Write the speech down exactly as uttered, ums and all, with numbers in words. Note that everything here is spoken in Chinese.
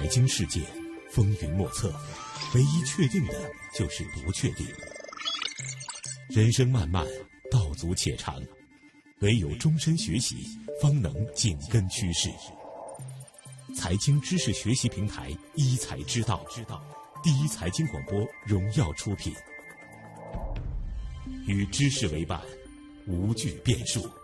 财经世界风云莫测，唯一确定的就是不确定。人生漫漫，道阻且长，唯有终身学习，方能紧跟趋势。财经知识学习平台一财之道，第一财经广播荣耀出品，与知识为伴，无惧变数。